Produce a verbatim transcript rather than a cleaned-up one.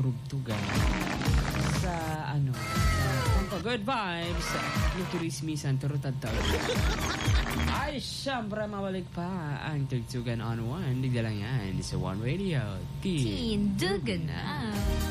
turug-tugan sa ano sa good vibes yung turismisan turutad-tag. Ay, syempre mabalik pa ang tugtugan on one. Digda lang yan sa One Radio. Tindugan na.